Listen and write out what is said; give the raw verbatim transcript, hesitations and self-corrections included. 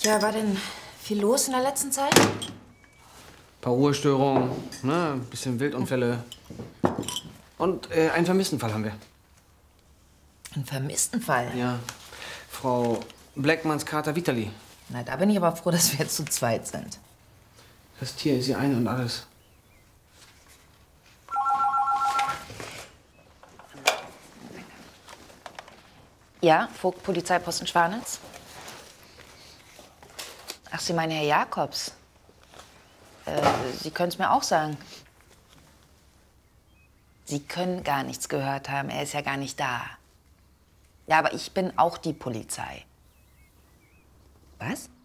Ja, war denn viel los in der letzten Zeit? Ein paar Ruhestörungen, ne? Ein bisschen Wildunfälle. Und äh, einen Vermisstenfall haben wir. Ein Vermisstenfall? Ja. Frau Blackmans Kater Vitali. Na, da bin ich aber froh, dass wir jetzt zu zweit sind. Das Tier ist ihr ein und alles. Ja, Vogt, Polizeiposten Schwanitz? Ach, Sie meinen Herr Jakobs? Äh, Sie können es mir auch sagen. Sie können gar nichts gehört haben. Er ist ja gar nicht da. Ja, aber ich bin auch die Polizei. Was?